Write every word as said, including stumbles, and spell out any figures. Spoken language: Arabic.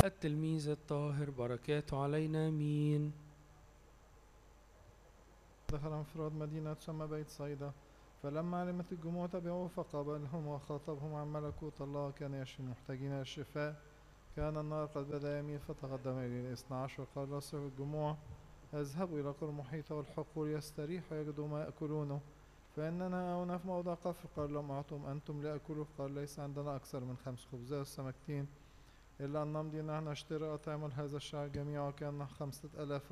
التلميذ الطاهر بركاته علينا مين. دخل انفراد مدينة تسمى بيت صيدا، فلما علمت الجموع تبعوه فقابلهم وخاطبهم عن ملكوت الله، كان يشفي المحتاجين إلى الشفاء. كان النهار قد بدا يميل، فتقدم إلى الاثنى عشر وقال رسل الجموع: اذهبوا إلى قرى المحيطة والحقول يستريحوا ويجدوا ما يأكلونه، فإننا هنا في موضع قفر. قال لهم: أعطهم أنتم لأكلوا. قال: ليس عندنا أكثر من خمس خبزات وسمكتين، إلا أن نمضي نحن نشتري أطعمة لهذا الشعب جميعا، وكان خمسة آلاف